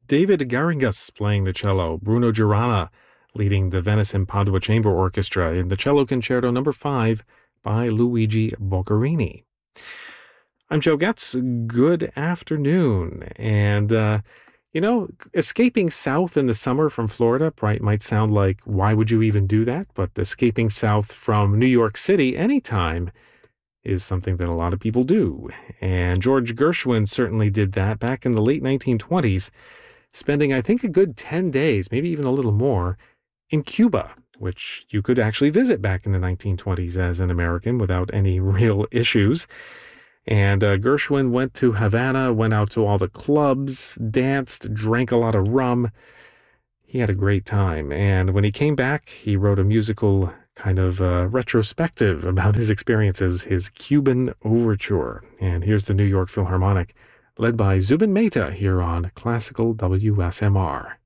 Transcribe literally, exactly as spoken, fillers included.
David Garringas playing the cello, Bruno Girana leading the Venice and Padua Chamber Orchestra in the Cello Concerto Number five by Luigi Boccherini. I'm Joe Getz. Good afternoon. And, uh, you know, escaping south in the summer from Florida right, might sound like, why would you even do that? But escaping south from New York City anytime is something that a lot of people do. And George Gershwin certainly did that back in the late nineteen twenties, spending, I think, a good ten days, maybe even a little more, in Cuba, which you could actually visit back in the nineteen twenties as an American without any real issues. And uh, Gershwin went to Havana, went out to all the clubs, danced, drank a lot of rum. He had a great time. And when he came back, he wrote a musical kind of uh, retrospective about his experiences, his Cuban Overture. And here's the New York Philharmonic, led by Zubin Mehta here on Classical W S M R.